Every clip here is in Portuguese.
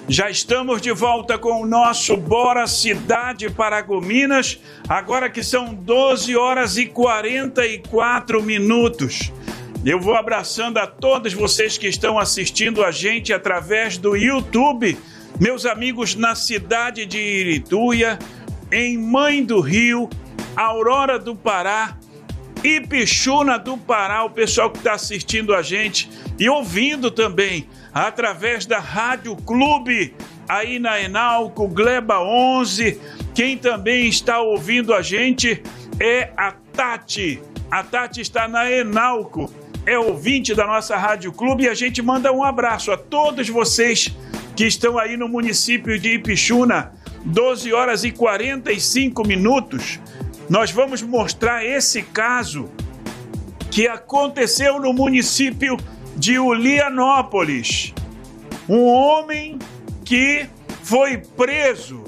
Já estamos de volta com o nosso Bora Cidade Paragominas, agora que são 12 horas e 44 minutos. Eu vou abraçando a todos vocês que estão assistindo a gente através do YouTube, meus amigos na cidade de Irituia, em Mãe do Rio, Aurora do Pará, Ipixuna do Pará, o pessoal que está assistindo a gente e ouvindo também através da Rádio Clube, aí na Enalco, Gleba 11. Quem também está ouvindo a gente é a Tati. A Tati está na Enalco, é ouvinte da nossa Rádio Clube, e a gente manda um abraço a todos vocês que estão aí no município de Ipixuna. 12 horas e 45 minutos. Nós vamos mostrar esse caso que aconteceu no município de Ulianópolis. Um homem que foi preso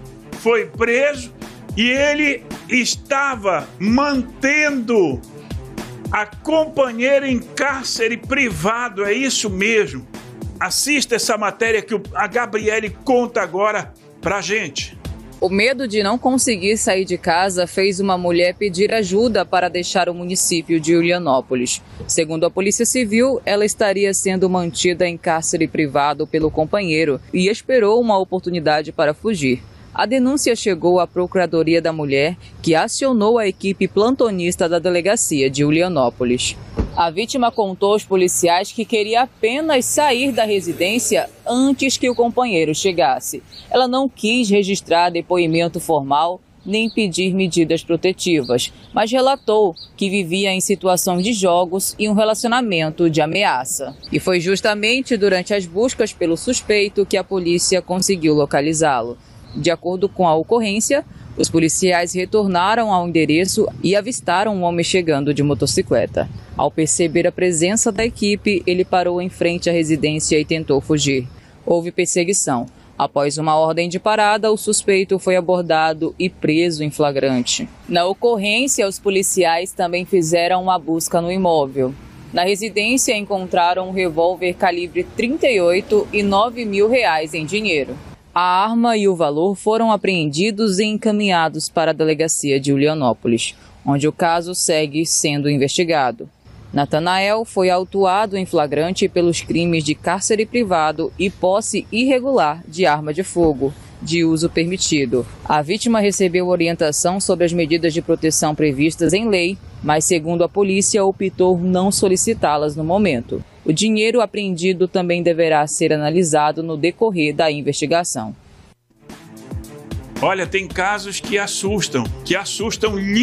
e ele estava mantendo a companheira em cárcere privado, é isso mesmo. Assista essa matéria que a Gabriele conta agora pra gente. O medo de não conseguir sair de casa fez uma mulher pedir ajuda para deixar o município de Ulianópolis. Segundo a Polícia Civil, ela estaria sendo mantida em cárcere privado pelo companheiro e esperou uma oportunidade para fugir. A denúncia chegou à Procuradoria da Mulher, que acionou a equipe plantonista da delegacia de Ulianópolis. A vítima contou aos policiais que queria apenas sair da residência antes que o companheiro chegasse. Ela não quis registrar depoimento formal nem pedir medidas protetivas, mas relatou que vivia em situação de jogos e um relacionamento de ameaça. E foi justamente durante as buscas pelo suspeito que a polícia conseguiu localizá-lo. De acordo com a ocorrência, os policiais retornaram ao endereço e avistaram um homem chegando de motocicleta. Ao perceber a presença da equipe, ele parou em frente à residência e tentou fugir. Houve perseguição. Após uma ordem de parada, o suspeito foi abordado e preso em flagrante. Na ocorrência, os policiais também fizeram uma busca no imóvel. Na residência, encontraram um revólver calibre 38 e R$9 mil em dinheiro. A arma e o valor foram apreendidos e encaminhados para a delegacia de Ulianópolis, onde o caso segue sendo investigado. Natanael foi autuado em flagrante pelos crimes de cárcere privado e posse irregular de arma de fogo, de uso permitido. A vítima recebeu orientação sobre as medidas de proteção previstas em lei, mas, segundo a polícia, optou não solicitá-las no momento. O dinheiro apreendido também deverá ser analisado no decorrer da investigação. Olha, tem casos que assustam